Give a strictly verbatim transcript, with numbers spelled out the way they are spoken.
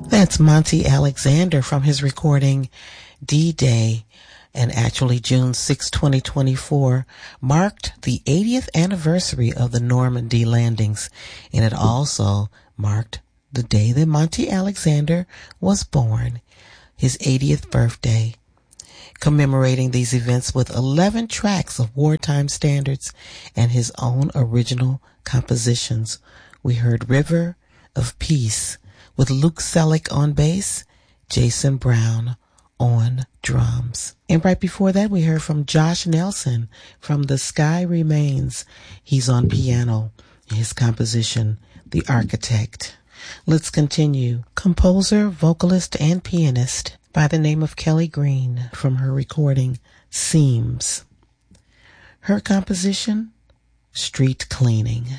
That's Monty Alexander from his recording D-Day, and actually June sixth, twenty twenty-four, marked the eightieth anniversary of the Normandy landings, and it also marked the day that Monty Alexander was born, his eightieth birthday. Commemorating these events with eleven tracks of wartime standards and his own original compositions. We heard River of Peace with Luke Selleck on bass, Jason Brown on drums. And right before that, we heard from Josh Nelson from The Sky Remains. He's on piano, his composition, The Architect. Let's continue. Composer, vocalist, and pianist by the name of Kelly Green from her recording Seams. Her composition, Street Cleaning.